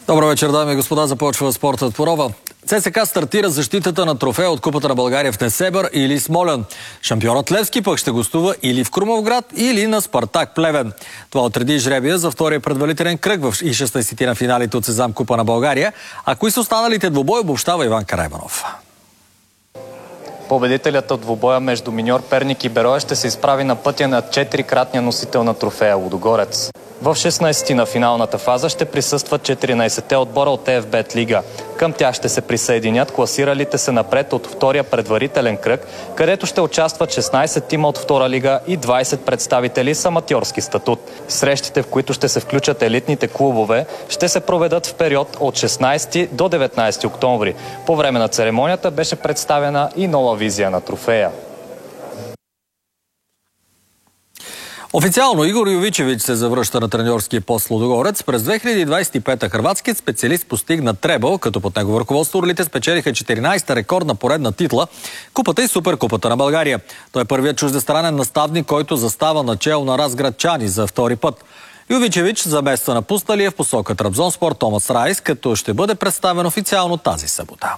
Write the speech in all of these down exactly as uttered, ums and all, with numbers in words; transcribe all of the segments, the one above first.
Добър вечер, дами и господа. Започва спортът по Рова. ЦСКА стартира защитата на трофея от Купата на България в Несебър или Смолян. Шампионът Левски пък ще гостува или в Крумовград, или на Спартак Плевен. Това отреди жребия за втория предварителен кръг в и шестнайсетте на финалите от Сезам Купа на България. А кои са останалите двубой, обобщава Иван Карайбанов. Победителят от двубоя между Миньор Перник и Берое ще се изправи на пътя на четирикратния носител на трофея Лудогорец. В шестнайсети на финалната фаза ще присъстват четиринайсетте отбора от ЕФ Бет Лига. Към тях ще се присъединят класиралите се напред от втория предварителен кръг, където ще участват шестнайсет тима от втора лига и двайсет представители с аматьорски статут. Срещите, в които ще се включат елитните клубове, ще се проведат в период от шестнайсети до деветнайсети октомври. По време на церемонията беше представена и нова визия на трофея. Официално Игор Йовичевич се завръща на треньорския пост Лудогорец. През две хиляди двайсет и пета хърватският специалист постигна требъл, като под негово ръководство орлите спечелиха четиринайсета рекордна поредна титла, Купата и Суперкупата на България. Той е първият чуждестранен наставник, който застава начело на разградчани за втори път. Йовичевич замества напусналия в посока Трабзонспор Томас Райс, като ще бъде представен официално тази събота.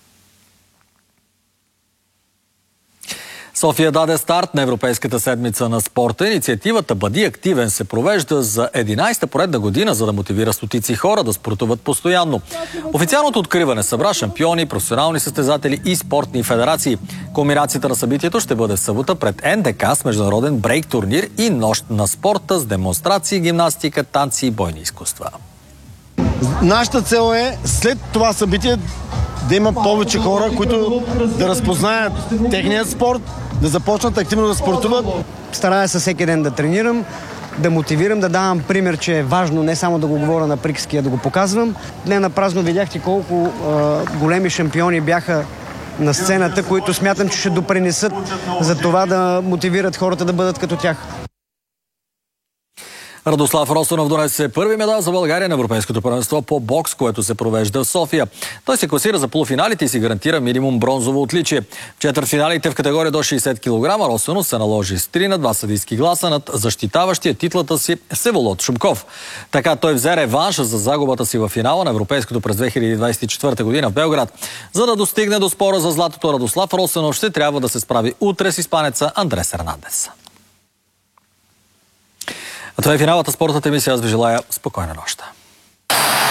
София даде старт на Европейската седмица на спорта. Инициативата "Бъди активен" се провежда за единайсета поредна година, за да мотивира стотици хора да спортуват постоянно. Официалното откриване събра шампиони, професионални състезатели и спортни федерации. Кулминацията на събитието ще бъде в събота пред Ен Де Ка с международен брейк турнир и нощ на спорта с демонстрации, гимнастика, танци и бойни изкуства. Нашата цел е след това събитие да има повече хора, които да разпознаят техният спорт, да започнат активно да спортуват. Старая се всеки ден да тренирам, да мотивирам, да давам пример, че е важно не само да го говоря на приказки, а да го показвам. Не напразно видяхте колко а, големи шампиони бяха на сцената, които смятам, че ще допринесат за това да мотивират хората да бъдат като тях. Радослав Росонов донесе първи медал за България на Европейското първенство по бокс, което се провежда в София. Той се класира за полуфиналите и си гарантира минимум бронзово отличие. В четвъртфиналите в категория до шейсет килограма Росонов се наложи с три на два съдийски гласа над защитаващия титлата си Всеволод Шумков. Така той взе реванш за загубата си в финала на Европейското през две хиляди двайсет и четвърта година в Белград. За да достигне до спора за златото, Радослав Росонов ще трябва да се справи утре с испанеца Андрес Хернандес. А това е финалата спортната емисия. Аз ви желая спокойна нощ.